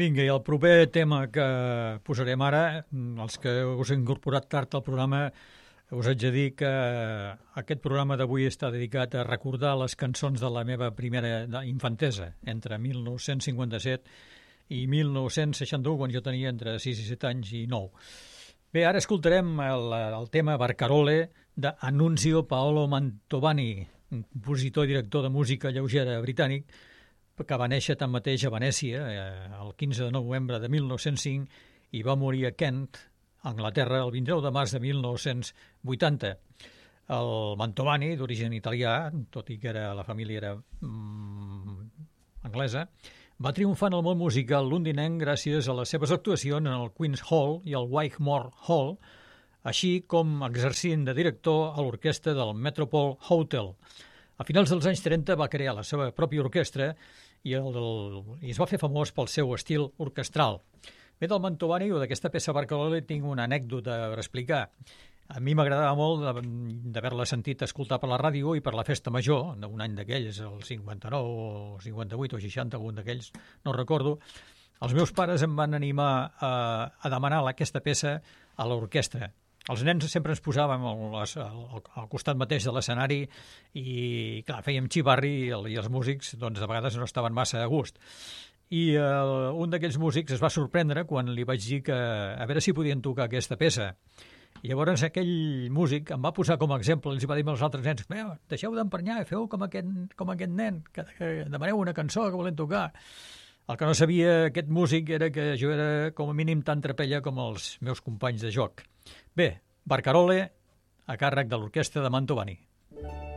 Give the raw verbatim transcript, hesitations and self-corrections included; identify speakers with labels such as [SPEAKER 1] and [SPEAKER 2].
[SPEAKER 1] Vinga, i el proper tema que posarem ara, els que us he incorporat tard al programa, us haig de dir que aquest programa d'avui està dedicat a recordar les cançons de la meva primera infantesa, entre mil nou-cents cinquanta-set i mil nou-cents seixanta-u, quan jo tenia entre sis i set anys i nou. Bé, ara escoltarem el, el tema Barcarole d'Annunzio Paolo Mantovani, un compositor i director de música lleugera britànic, que va néixer tanmateix a Venècia eh, el quinze de novembre de mil nou-cents cinc i va morir a Kent, Anglaterra, el vint-i-nou de març de mil nou-cents vuitanta. El Mantovani, d'origen italià, tot i que era, la família era mm, anglesa, va triomfar en el món musical londinenc gràcies a les seves actuacions en el Queen's Hall i el Wigmore Hall, així com exercint de director a l'orquestra del Metropole Hotel. A finals dels anys trenta va crear la seva pròpia orquestra i, el, el, i es va fer famós pel seu estil orquestral. Bé, del Mantovani o d'aquesta peça Barcarole tinc una anècdota per explicar. A mi m'agradava molt d'haver-la sentit escoltar per la ràdio i per la festa major, d'un any d'aquells, el cinquanta-nou o cinquanta-vuit o seixanta, un d'aquells, no recordo. Els meus pares em van animar a, a demanar aquesta peça a l'orquestra. Els nens sempre ens posàvem al, al, al costat mateix de l'escenari i, clar, fèiem xivarri i, el, i els músics, doncs, de vegades no estaven massa a gust. I eh, un d'aquells músics es va sorprendre quan li vaig dir que a veure si podien tocar aquesta peça. I llavors aquell músic em va posar com a exemple, els va dir als altres nens, deixeu d'emprenyar, feu com aquest, com aquest nen, que, que demaneu una cançó que volen tocar. El que no sabia aquest músic era que jo era com a mínim tan trapella com els meus companys de joc. Bé, Barcarole, a càrrec de l'orquestra de Mantovani.